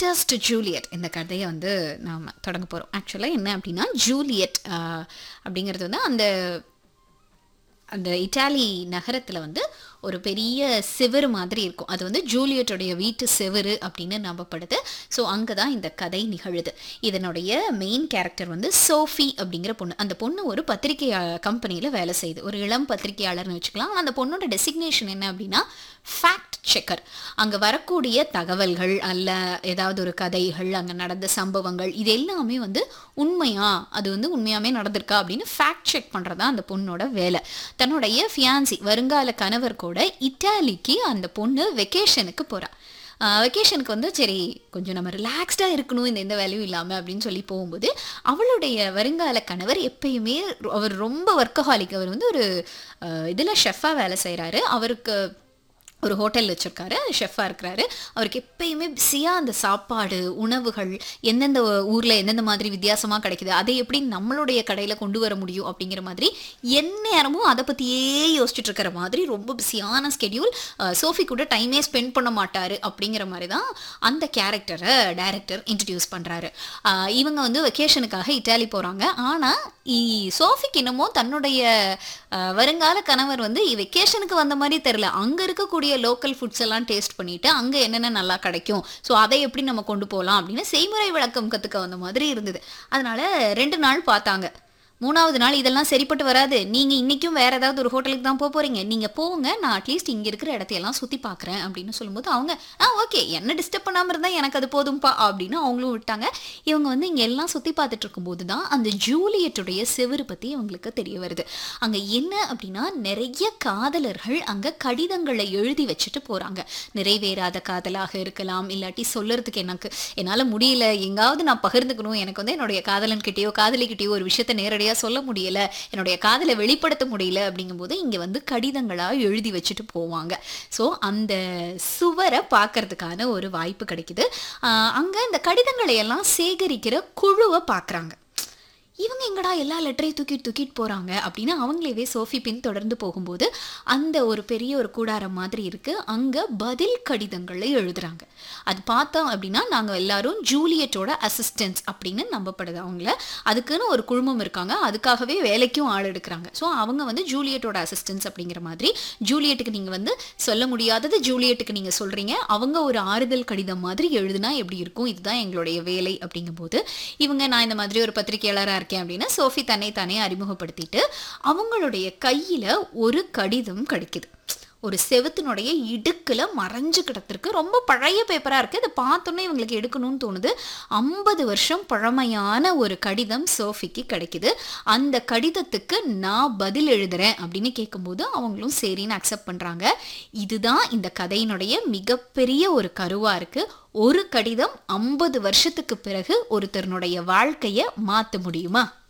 Greatest Juliet இந்த கதையை வந்து நாம் தொடங்க போகிறோம். ஆக்சுவலாக என்ன அப்படின்னா, ஜூலியட் அப்படிங்கிறது வந்து அந்த அந்த இட்டாலி நகரத்தில் வந்து ஒரு பெரிய செவரு மாதிரி இருக்கும். அது வந்து ஜூலியட்டோடைய வீட்டு செவரு அப்படின்னு நம்பப்படுது. ஸோ அங்கே தான் இந்த கதை நிகழுது. இதனுடைய மெயின் கேரக்டர் வந்து சோஃபி அப்படிங்கிற பொண்ணு. அந்த பொண்ணு ஒரு பத்திரிகை கம்பெனியில் வேலை செய்யுது. ஒரு இளம் பத்திரிகையாளர்னு வச்சுக்கலாம். அந்த பொண்ணோட டெசிக்னேஷன் என்ன அப்படின்னா ஃபேக்ட் செக்கர். அங்கே வரக்கூடிய தகவல்கள் அல்ல ஏதாவது ஒரு கதைகள், அங்கே நடந்த சம்பவங்கள், இது எல்லாமே வந்து உண்மையா, அது வந்து உண்மையாமே நடந்திருக்கா அப்படின்னு ஃபேக்ட் செக் பண்ணுறதா அந்த பொண்ணோட வேலை. தன்னுடைய ஃபியான்சி வருங்கால கணவர் கூட இட்டாலிக்கு அந்த பொண்ணு வெக்கேஷனுக்கு போகிறா. வெக்கேஷனுக்கு வந்து சரி கொஞ்சம் நம்ம ரிலாக்ஸ்டாக இருக்கணும், இந்த வேலையும் இல்லாமல் அப்படின்னு சொல்லி போகும்போது அவளுடைய வருங்கால கணவர் எப்பயுமே அவர் ரொம்ப ஒர்க்கஹாலிக். அவர் வந்து ஒரு இதில் ஷெஃபாக வேலை செய்கிறாரு. அவருக்கு ஒரு ஹோட்டல் வச்சுருக்காரு, ஷெஃபாக இருக்கிறாரு. அவருக்கு எப்பயுமே பிஸியாக அந்த சாப்பாடு உணவுகள் எந்தெந்த ஊரில் எந்தெந்த மாதிரி வித்தியாசமாக கிடைக்குது, அதை எப்படி நம்மளுடைய கடையில் கொண்டு வர முடியும் அப்படிங்கிற மாதிரி எந்நேரமும் அதை பற்றியே யோசிச்சுட்டு இருக்கிற மாதிரி ரொம்ப பிஸியான ஸ்கெடியூல். சோஃபி கூட டைமே ஸ்பெண்ட் பண்ண மாட்டார். அப்படிங்கிற மாதிரி தான் அந்த கேரக்டரை டைரக்டர் இன்ட்ரடியூஸ் பண்ணுறாரு. இவங்க வந்து வெக்கேஷனுக்காக இட்டாலி போகிறாங்க. ஆனால் சோஃபிக்கு என்னமோ தன்னுடைய வருங்கால கணவர் வந்து வெக்கேஷனுக்கு வந்த மாதிரி தெரில. அங்கே இருக்கக்கூடிய லோக்கல் ஃபுட்ஸ் எல்லாம் டேஸ்ட் பண்ணிட்டு அங்கே என்னென்ன நல்லா கிடைக்கும், ஸோ அதை எப்படி நம்ம கொண்டு போகலாம் அப்படின்னு செய்முறை விளக்கம் கற்றுக்க வந்த மாதிரி இருந்தது. அதனால 2 நாள் பார்த்தாங்க. 3வது நாள் இதெல்லாம் சரிப்பட்டு வராது, நீங்கள் இன்றைக்கும் வேறு ஏதாவது ஒரு ஹோட்டலுக்கு தான் போக போகிறீங்க, நீங்கள் போங்க, நான் அட்லீஸ்ட் இங்கே இருக்கிற இடத்தையெல்லாம் சுற்றி பார்க்குறேன் அப்படின்னு சொல்லும்போது அவங்க ஓகே என்ன டிஸ்டர்ப் பண்ணாமல் இருந்தால் எனக்கு அது போதும்பா அப்படின்னு அவங்களும் விட்டாங்க. இவங்க வந்து இங்கே எல்லாம் சுற்றி பார்த்துட்டு இருக்கும்போது தான் அந்த ஜூலியட்டுடைய செவரு பற்றி அவங்களுக்கு தெரிய வருது. அங்கே என்ன அப்படின்னா நிறைய காதலர்கள் அங்கே கடிதங்களை எழுதி வச்சுட்டு போகிறாங்க. நிறைவேறாத காதலாக இருக்கலாம், இல்லாட்டி சொல்லுறதுக்கு என்னால் முடியல, எங்காவது நான் பகிர்ந்துக்கணும், எனக்கு வந்து என்னுடைய காதலன்கிட்டயோ காதலிக்கிட்டேயோ ஒரு விஷயத்தை நேரடியாக சொல்ல முடியல, என்னுடைய காதலை வெளிப்படுத்த முடியல அப்படிங்கும்போது இங்கே வந்து கடிதங்களாக எழுதி வச்சுட்டு போவாங்க. ஸோ அந்த சுவரை பார்க்கறதுக்கான ஒரு வாய்ப்பு கிடைக்குது. அங்கே இந்த கடிதங்களை எல்லாம் சேகரிக்கிற குழுவை பார்க்குறாங்க. இவங்க எங்கடா எல்லா லெட்டரையும் தூக்கிட்டு போகிறாங்க அப்படின்னு அவங்களேவே சோஃபி பின் தொடர்ந்து போகும்போது அந்த ஒரு பெரிய ஒரு கூடாரம் மாதிரி இருக்குது. அங்கே பதில் கடிதங்களை எழுதுகிறாங்க. அது பார்த்தோம் அப்படின்னா நாங்கள் எல்லாரும் ஜூலியட்டோட அசிஸ்டன்ஸ் அப்படின்னு நம்பப்படுது. அவங்கள அதுக்குன்னு ஒரு குழுமம் இருக்காங்க, அதுக்காகவே வேலைக்கும் ஆள் எடுக்கிறாங்க. ஸோ அவங்க வந்து ஜூலியட்டோட அசிஸ்டன்ஸ் அப்படிங்கிற மாதிரி ஜூலியட்டுக்கு நீங்கள் வந்து சொல்ல முடியாதது ஜூலியட்டுக்கு நீங்கள் சொல்கிறீங்க, அவங்க ஒரு ஆறுதல் கடிதம் மாதிரி எழுதுனா எப்படி இருக்கும், இதுதான் எங்களுடைய வேலை அப்படிங்கும்போது இவங்க நான் இந்த மாதிரி ஒரு பத்திரிகையாளராக இருக்கேன் அப்படின்னு சோஃபி தன்னை அறிமுகப்படுத்திட்டு அவங்களுடைய கையில ஒரு கடிதம் கிடைக்குது. ஒரு செவத்தினுடைய இடுக்கில் மறைஞ்சு கிடத்திருக்கு. ரொம்ப பழைய பேப்பராக இருக்குது. அதை பார்த்தோன்னே இவங்களுக்கு எடுக்கணும்னு தோணுது. 50 வருஷம் பழமையான ஒரு கடிதம் சோஃபிக்கு கிடைக்குது. அந்த கடிதத்துக்கு நான் பதில் எழுதுறேன் அப்படின்னு கேட்கும்போது அவங்களும் சரின்னு அக்செப்ட் பண்ணுறாங்க. இதுதான் இந்த கதையினுடைய மிகப்பெரிய ஒரு கருவாக இருக்குது. ஒரு கடிதம் 50 வருஷத்துக்கு பிறகு ஒருத்தருடைய வாழ்க்கையை மாற்ற முடியுமா?